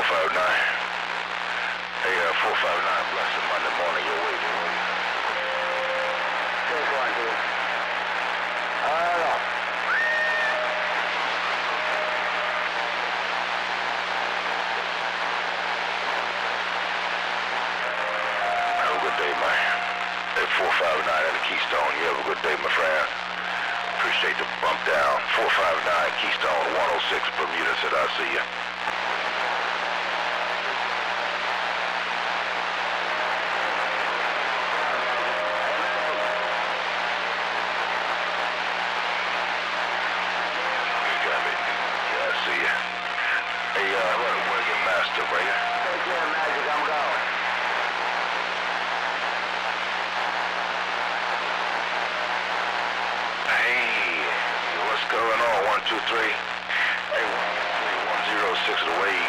459. Hey, 459, blessed Monday morning, your way, Take one, dude. Hello. Have a good day, man. Hey, 459 in the Keystone, you have a good day, my friend. Appreciate the bump down. 459 Keystone 106 Bermuda, said I'll see you. Take care, Magic. I'm going. Hey, what's going on? 123. Hey, 106 of the wave.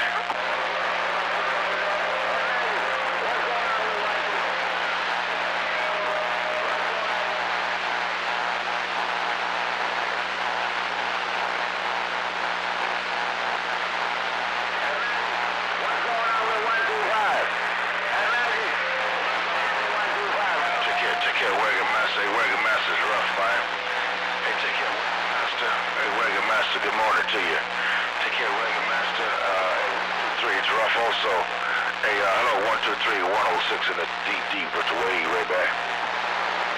Good morning to you. Take care, Wagon Master. 123, it's rough also. Hey, hello, 123, 106 in the deep, with the wave right back.